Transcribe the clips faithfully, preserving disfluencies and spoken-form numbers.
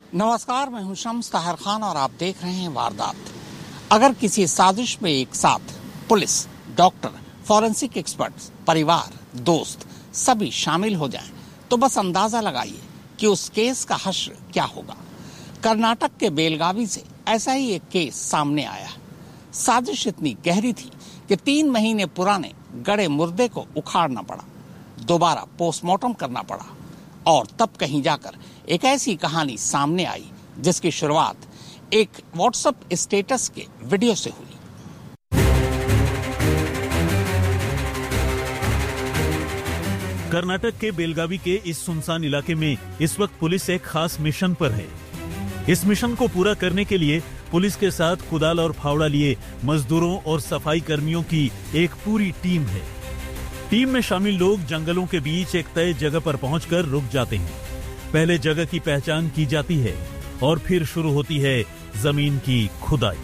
नमस्कार, मैं हूं शम्स ताहिर खान और आप देख रहे हैं वारदात। अगर किसी साजिश में एक साथ पुलिस, डॉक्टर, फॉरेंसिक एक्सपर्ट्स, परिवार, दोस्त सभी शामिल हो जाएं, तो बस अंदाजा लगाइए कि उस केस का हश्र क्या होगा। कर्नाटक के बेलगावी से ऐसा ही एक केस सामने आया। साजिश इतनी गहरी थी कि तीन महीने पुराने गड़े मुर्दे को उखाड़ना पड़ा, दोबारा पोस्टमार्टम करना पड़ा और तब कहीं जाकर एक ऐसी कहानी सामने आई जिसकी शुरुआत एक व्हाट्सएप स्टेटस के वीडियो से हुई। कर्नाटक के बेलगावी के इस सुनसान इलाके में इस वक्त पुलिस एक खास मिशन पर है। इस मिशन को पूरा करने के लिए पुलिस के साथ कुदाल और फावड़ा लिए मजदूरों और सफाई कर्मियों की एक पूरी टीम है। टीम में शामिल लोग जंगलों के बीच एक तय जगह पर पहुंचकर रुक जाते हैं। पहले जगह की पहचान की जाती है और फिर शुरू होती है जमीन की खुदाई।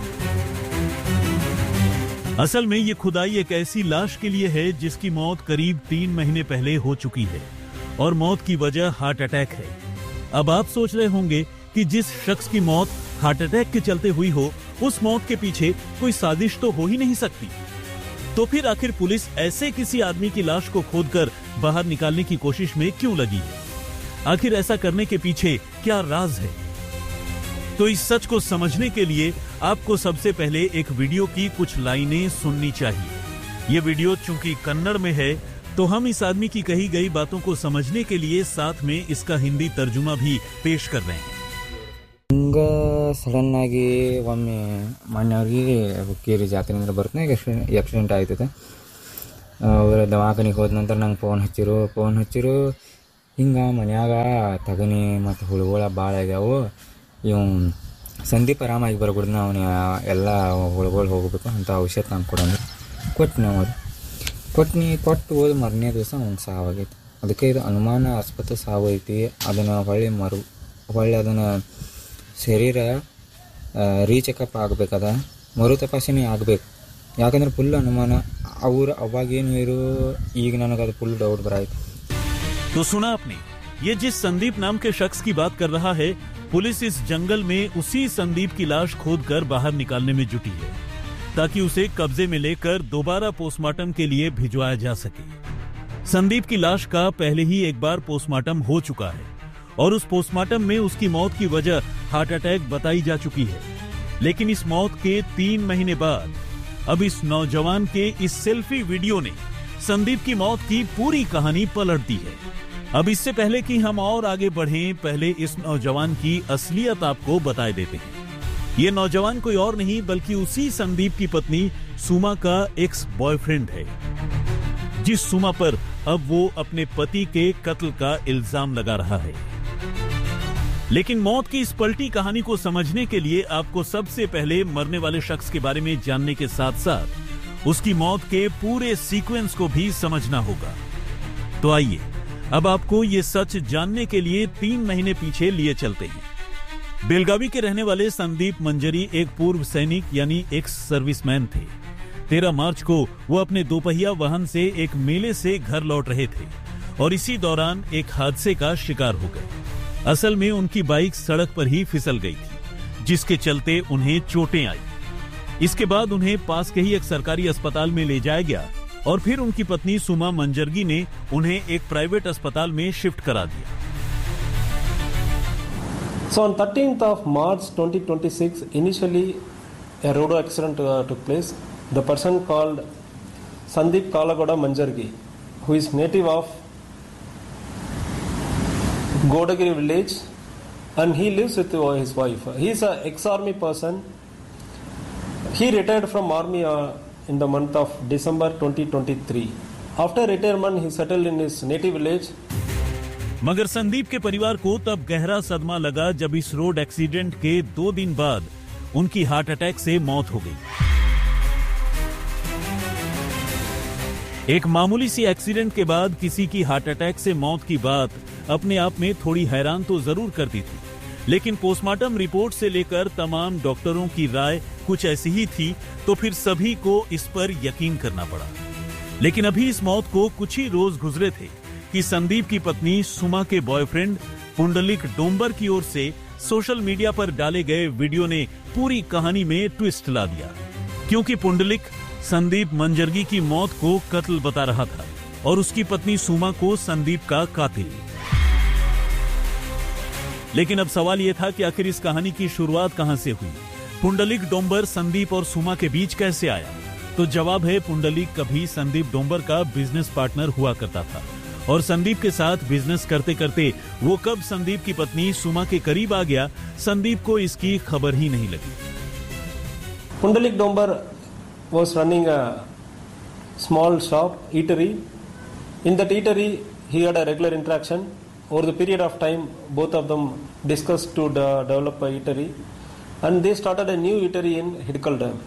असल में ये खुदाई एक ऐसी लाश के लिए है जिसकी मौत करीब तीन महीने पहले हो चुकी है और मौत की वजह हार्ट अटैक है। अब आप सोच रहे होंगे कि जिस शख्स की मौत हार्ट अटैक के चलते हुई हो, उस मौत के पीछे कोई साजिश तो हो ही नहीं सकती। तो फिर आखिर पुलिस ऐसे किसी आदमी की लाश को खोदकर बाहर निकालने की कोशिश में क्यों लगी है? आखिर ऐसा करने के पीछे क्या राज है? तो इस सच को समझने के लिए आपको सबसे पहले एक वीडियो की कुछ लाइनें सुननी चाहिए। ये वीडियो चूंकि कन्नड़ में है, तो हम इस आदमी की कही गई बातों को समझने के लिए साथ में इसका हिंदी तर्जुमा भी पेश कर रहे हैं। ಸಡನ್ ಆಗಿ ಒಮ್ಮೆ ಮನೆಯವ್ರಿಗೆ ಹುಕ್ಕೇರಿ ಜಾತ್ರೆ ಬರ್ತಾನೆ ಆಕ್ಸಿಡೆಂಟ್ ಆಯ್ತದೆ. ಅವ್ರ ದವಾಖಾನಿಗೆ ಹೋದ ನಂತರ ನಂಗೆ ಫೋನ್ ಹಚ್ಚಿರು ಫೋನ್ ಹಚ್ಚಿರು ಹಿಂಗೆ ಮನ್ಯಾಗ ತಗನಿ ಮತ್ತು ಹುಳುಗಳ ಭಾಳ ಆಗ್ಯಾವು, ಇವು ಸಂದೀಪ್ ಆರಾಮಾಗಿ ಬರ್ಬಿಡ್ದು, ಅವನು ಎಲ್ಲ ಹುಳುಗಳು ಹೋಗ್ಬೇಕು ಅಂತ ಔಷಧ ತಂದು ಕೊಡೋಣ ಕೊಟ್ಟನೆ. ಅವ್ರು ಕೊಟ್ಟನಿ ಕೊಟ್ಟು ಹೋದ ಮರನೇ ದಿವಸ ಅವ್ನು ಸಾವಾಗೈತಿ. ಅದಕ್ಕೆ ಇದು ಅನುಮಾನಾಸ್ಪದ ಸಾವು ಐತಿ. ಅದನ್ನು ಹೊಳ್ಳಿ ಮರು ಹೊಳ್ಳಿ ಅದನ್ನು ಶರೀರ ರೀಚೆಕಪ್ ಆಗಬೇಕದ, ಮರು ತಪಾಸಣೆ ಆಗಬೇಕು. ಯಾಕಂದ್ರೆ ಫುಲ್ ಅನುಮಾನ ಅವ್ರು ಅವಾಗೇನು ಇರು, ಈಗ ನನಗೆ ಅದು ಫುಲ್ ಡೌಟ್ ಬರಾಯ್ತು. तो सुना आपने, ये जिस संदीप नाम के शख्स की बात कर रहा है, पुलिस इस जंगल में उसी संदीप की लाश खोदकर बाहर निकालने में जुटी है ताकि उसे कब्जे में लेकर दोबारा पोस्टमार्टम के लिए भिजवाया जा सके। संदीप की लाश का पहले ही एक बार पोस्टमार्टम हो चुका है और उस पोस्टमार्टम में उसकी मौत की वजह हार्ट अटैक बताई जा चुकी है। लेकिन इस मौत के तीन महीने बाद अब इस नौजवान के इस सेल्फी वीडियो ने संदीप की मौत की पूरी कहानी पलट दी है। अब इससे पहले कि हम और आगे बढ़ें, पहले इस नौजवान की असलियत आपको बताए देते हैं। ये नौजवान कोई और नहीं बल्कि उसी संदीप की पत्नी सुमा का एक्स बॉयफ्रेंड है, जिस सुमा पर अब वो अपने पति के कत्ल का इल्जाम लगा रहा है। लेकिन मौत की इस पलटी कहानी को समझने के लिए आपको सबसे पहले मरने वाले शख्स के बारे में जानने के साथ साथ उसकी मौत के पूरे सीक्वेंस को भी समझना होगा। तो आइए अब आपको ये सच जानने के लिए तीन महीने पीछे लिए चलते हैं। बेलगावी के रहने वाले संदीप मंजरी एक पूर्व सैनिक यानी एक्स सर्विसमैन थे। तेरह मार्च को वो अपने दोपहिया वाहन से एक मेले से घर लौट रहे थे और इसी दौरान एक हादसे का शिकार हो गए। असल में उनकी बाइक सड़क पर ही फिसल गई थी, जिसके चलते उन्हें चोटें आई। इसके बाद उन्हें पास के ही एक सरकारी अस्पताल में ले जाया गया और फिर उनकी पत्नी सुमा मंजरगी ने उन्हें एक प्राइवेट अस्पताल में शिफ्ट करा दिया। So on thirteenth of March twenty twenty-six, initially a road accident uh, took place. The person called Sandeep Kalagoda Manjargi, who is native of Godagiri village, and he lives with his wife. He is an ex-army person. He retired from army uh, in the month of December twenty twenty-three. After retirement, he settled in his native village. मगर संदीप के परिवार को तब गहरा सदमा लगा जब इस रोड एक्सीडेंट के दो दिन बाद उनकी हार्ट अटैक से मौत हो गई। एक मामूली सी एक्सीडेंट के बाद किसी की हार्ट अटैक से मौत की बात अपने आप में थोड़ी हैरान तो जरूर करती थी, लेकिन पोस्टमार्टम रिपोर्ट से लेकर तमाम डॉक्टरों की राय कुछ ऐसी ही थी, तो फिर सभी को इस पर यकीन करना पड़ा। लेकिन अभी इस मौत को कुछ ही रोज गुजरे थे कि संदीप की पत्नी सुमा के बॉयफ्रेंड पुंडलिक डोंबर की ओर से सोशल मीडिया पर डाले गए वीडियो ने पूरी कहानी में ट्विस्ट ला दिया, क्योंकि पुंडलिक संदीप मंजरगी की मौत को कत्ल बता रहा था और उसकी पत्नी सुमा को संदीप का कातिल। लेकिन अब सवाल यह था कि आखिर इस कहानी की शुरुआत कहां से हुई? पुंडलिक डोंबर संदीप और सुमा के बीच कैसे आया? तो जवाब है, पुंडलिक कभी संदीप डोंबर का बिजनेस पार्टनर हुआ करता था और संदीप के साथ बिजनेस करते करते वो कब संदीप की पत्नी सुमा के करीब आ गया, संदीप को इसकी खबर ही नहीं लगी। Pundalik डोंबर was running a small shop, eatery. In that eatery, he had a regular interaction. Over the period of time, both of them discussed to de- develop a eatery, and they started a new eatery in Hidkal Dam.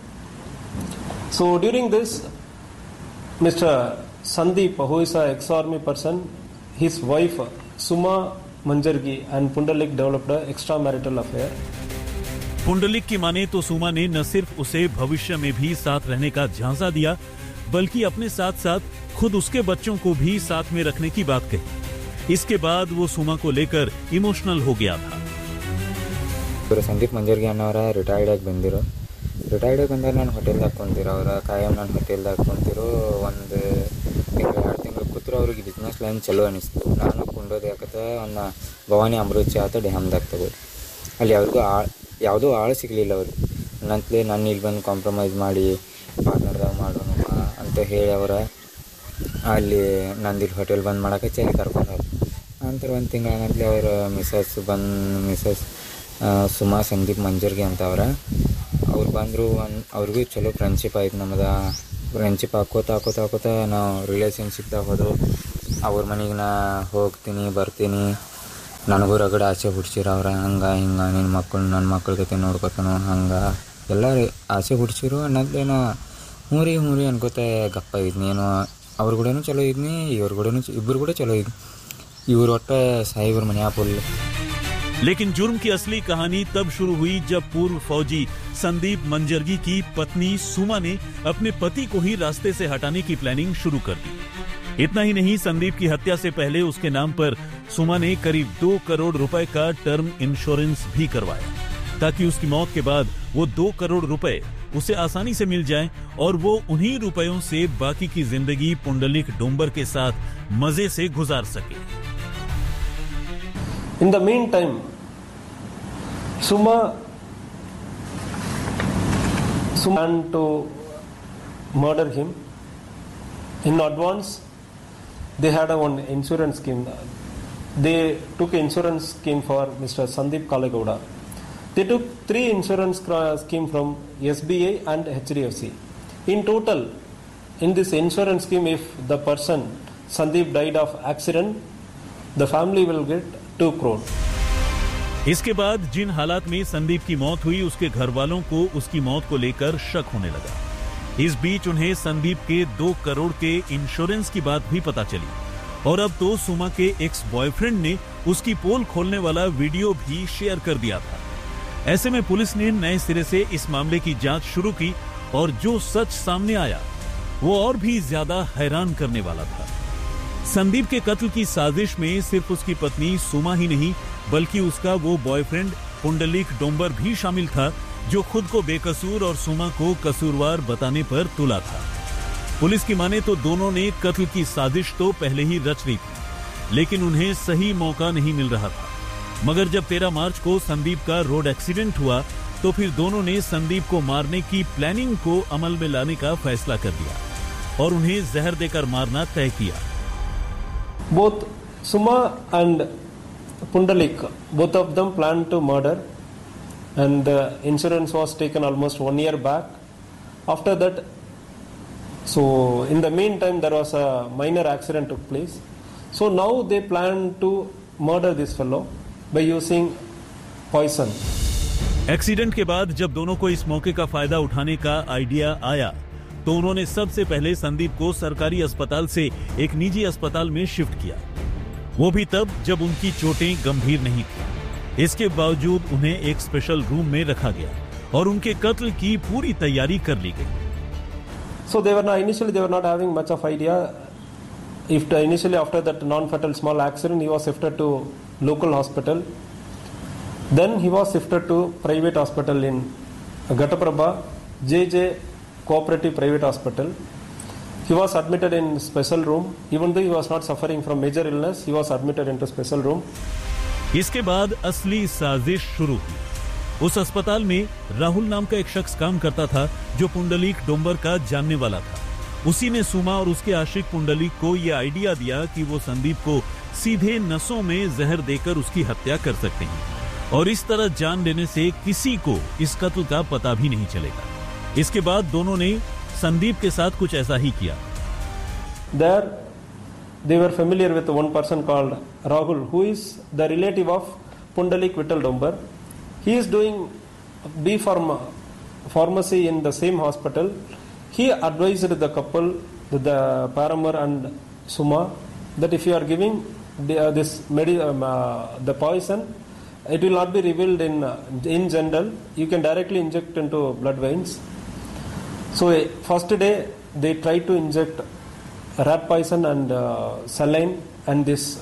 So during this, Mister Sandeep, who is an ex-army person, his wife Suma Manjargi and Pundalik developed an extramarital affair. Pundalik की माने तो सुमा ने न सिर्फ उसे भविष्य में भी साथ रहने का झांसा दिया, बल्कि अपने साथ साथ खुद उसके बच्चों को भी साथ में रखने की बात कही। इसके बाद वो सुमा को लेकर इमोशनल हो गया था। ಸಂದೀಪ್ ಮಂಜರ್ಗಿ ಅನ್ನೋರ ರಿಟೈರ್ಡ್ ಆಗಿ ಬಂದಿರೋ ರಿಟೈರ್ಡ್ ಆಗಿ ಬಂದಾಗ ನಾನು ಹೋಟೆಲ್ದಾಗ ಕುಂತಿರೋ ಅವ್ರ ಕಾಯಂ ನಾನು ಹೋಟೆಲ್ದಾಗ ಕುಂತಿರೋ ಒಂದು ತಿಂಗಳು ಎರಡು ತಿಂಗಳು ಕೂತ್ರು ಅವ್ರಿಗೆ ಬಿಸ್ನೆಸ್ ಲೈನ್ ಚಲೋ ಅನಿಸ್ತು. ನಾನು ಕುಂಡೋದು ಯಾಕತ್ತ ಒಂದು ಭವಾನಿ ಅಮೃತ ಚಾತ ಡ್ಯಾಮ್ದಾಗ ತಗೋದು ಅಲ್ಲಿ ಅವ್ರಿಗೂ ಆ ಯಾವುದೂ ಆಳು ಸಿಗಲಿಲ್ಲ ಅವರು. ನಂತಲೇ ನಾನು ಇಲ್ಲಿ ಬಂದು ಕಾಂಪ್ರಮೈಸ್ ಮಾಡಿ ಪಾರ್ಟ್ನರ್ದಾಗ ಮಾಡೋಣ ಅಂತ ಹೇಳಿ ಅವರ ಅಲ್ಲಿ ನಂದಿಲ್ಲಿ ಹೋಟೆಲ್ ಬಂದ್ ಮಾಡೋಕೆ ಚಳಿ ಕರ್ಕೊಂಡು ಹೋದ್ರು. ನಂತರ ಒಂದು ತಿಂಗಳಾಗಂತಲೇ ಅವರ ಮಿಸಸ್ ಬಂದು ಮಿಸಸ್ ಸುಮಾ ಸಂದೀಪ್ ಮಂಜರ್ಗಿ ಅಂತ ಅವ್ರ ಅವ್ರು ಬಂದರು. ಒಂದು ಅವ್ರಿಗೂ ಚಲೋ ಫ್ರೆಂಡ್ಶಿಪ್ ಆಯ್ತು. ನಮ್ಮದು ಫ್ರೆಂಡ್ಶಿಪ್ ಹಾಕೋತ ಹಾಕೋತ ಹಾಕೋತ ನಾವು ರಿಲೇಷನ್ಶಿಪ್ದಾಗ ಹೋದ್ರು. ಅವ್ರ ಮನೆಗೆ ನಾ ಹೋಗ್ತೀನಿ ಬರ್ತೀನಿ, ನನಗೂ ರಗಡ ಆಸೆ ಹುಡ್ಸಿರ ಅವ್ರ ಹಂಗೆ ಹಿಂಗೆ ನಿನ್ನ ಮಕ್ಕಳು ನನ್ನ ಮಕ್ಕಳ ಜೊತೆ ನೋಡ್ಕೊತಾನೋ ಹಂಗೆ ಎಲ್ಲ ಆಸೆ ಹುಡ್ಸಿರು ಅನ್ನೋದೇನೋ ಹೂರಿ ಹೂರಿ ಅನ್ಕೋತ ಗಪ್ಪ ಇದ್ನಿ. ಏನೋ ಅವ್ರ ಕೂಡನೂ ಚಲೋ ಇದ್ನಿ, ಇವ್ರ ಕೂಡನೂ ಇಬ್ಬರು ಕೂಡ ಚಲೋ ಇದ್ನಿ. ಇವ್ರು ಒಟ್ಟ ಸಾಯಿಬ್ರ ಮನೆ ಫುಲ್. लेकिन जुर्म की असली कहानी तब शुरू हुई जब पूर्व फौजी संदीप मंजरगी की पत्नी सुमा ने अपने पति को ही रास्ते से हटाने की प्लानिंग शुरू कर दी। इतना ही नहीं, संदीप की हत्या से पहले उसके नाम पर सुमा ने करीब दो करोड़ रुपए का टर्म इंश्योरेंस भी करवाया, ताकि उसकी मौत के बाद वो दो करोड़ रुपए उसे आसानी से मिल जाएं और वो उन्हीं रुपयों से बाकी की जिंदगी पुंडलिक डोंबर के साथ मजे से गुजार सके। In the meantime, Suma Suma planned to murder him. In advance, they had a one insurance scheme. They took an insurance scheme for Mister Sandeep Kalagowda. They took three insurance scheme from S B I and H D F C. In total, in this insurance scheme, if the person Sandeep died of accident, the family will get to crore. इसके बाद जिन हालात में संदीप की मौत हुई, उसके घर वालों को उसकी मौत को लेकर शक होने लगा। इस बीच उन्हें संदीप के दो करोड़ के इंश्योरेंस की बात भी पता चली और अब तो सुमा के एक्स बॉयफ्रेंड ने उसकी पोल खोलने वाला वीडियो भी शेयर कर दिया था। ऐसे में पुलिस ने नए सिरे से इस मामले की जांच शुरू की और जो सच सामने आया वो और भी ज्यादा हैरान करने वाला था। संदीप के कत्ल की साजिश में सिर्फ उसकी पत्नी सुमा ही नहीं, बल्कि उसका वो बॉयफ्रेंड पुंडलिक डोंबर भी शामिल था, जो खुद को बेकसूर और सुमा को कसूरवार बताने पर तुला था। पुलिस की माने तो दोनों ने कत्ल की साजिश तो पहले ही रच ली थी, लेकिन उन्हें सही मौका नहीं मिल रहा था। मगर जब तेरह मार्च को संदीप का रोड एक्सीडेंट हुआ, तो फिर दोनों ने संदीप को मारने की प्लानिंग को अमल में लाने का फैसला कर दिया और उन्हें जहर देकर मारना तय किया। Both Suma and Pundalik, both of them planned to murder, and the insurance was taken almost one year back. After that, so in the meantime there was a minor accident took place. So now they plan to murder this fellow by using poison. Accident के बाद जब दोनों को इस मौके का फायदा उठाने का आइडिया आया, तो उन्होंने सबसे पहले संदीप को सरकारी अस्पताल से एक निजी अस्पताल में शिफ्ट किया, वो भी तब जब उनकी चोटें गंभीर नहीं थी। इसके बावजूद उन्हें एक स्पेशल रूम में रखा गया और उनके कत्ल की पूरी तैयारी कर ली गई। So they were not initially they were not having much of idea. If the, initially after that non-fatal small accident, he was shifted to local hospital. Then he was shifted to private hospital in Ghataprabha, J J Cooperative Private Hospital. He was admitted in special room. Even though he was not suffering from major illness, he was admitted into special room. इसके बाद असली साजिश शुरू हुई। उस अस्पताल में राहुल नाम का एक शख्स काम करता था जो पुंडलीक डोंबर का जानने वाला था। उसी ने सुमा और उसके आशिक पुंडलीक को यह आइडिया दिया कि वो संदीप को सीधे नसों में जहर देकर उसकी हत्या कर सकते हैं और इस तरह जान लेने से किसी को इस कत्ल का पता भी नहीं चलेगा। इसके बाद दोनों ने संदीप के साथ कुछ ऐसा ही किया। There they were familiar with one person called Rahul, who is the relative of Pundalik Vittal Dombar. He is doing B Pharma pharmacy in the same hospital. He advised the couple, the, the Paramar and Suma, that if you are giving the, uh, this medi- um, uh, the poison, it will not be revealed in uh, in general. You can directly inject into blood veins. So uh, first day they tried to inject rat poison and uh, saline and this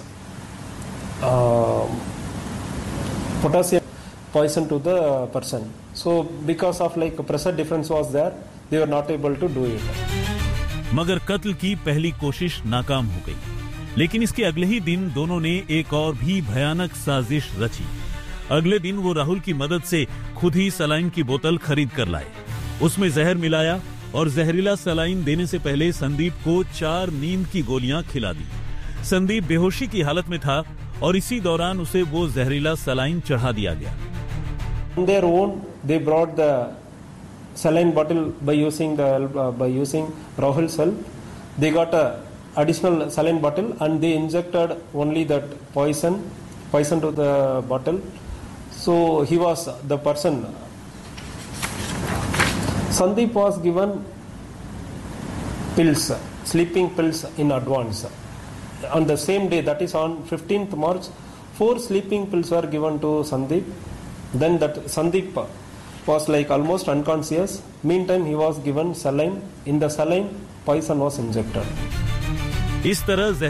uh, potassium poison to the person. So because of like pressure difference was there, they were not able to do it. मगर कत्ल की पहली कोशिश नाकाम हो गई। लेकिन इसके अगले ही दिन दोनों ने एक और भी भयानक साजिश रची। अगले दिन वो राहुल की मदद से खुद ही सलाइन की बोतल खरीद कर लाए। उसमें जहर मिलाया और जहरीला सलाइन देने से पहले संदीप को चार नींद की गोलियां खिला दी। संदीप बेहोशी की हालत में था और इसी दौरान उसे वो जहरीला सलाइन चढ़ा दिया गया। On their own, they brought the saline bottle by using the uh, by using Rahul's help. They got a additional saline bottle and they injected only that poison poison to the bottle. So he was the person. Sandeep was given pills, sleeping pills in advance. On the same day, that is on fifteenth March, four sleeping pills were given to Sandeep. Then that Sandeep was like almost unconscious. Meantime, he was given saline. In the saline, poison was injected. इस तरह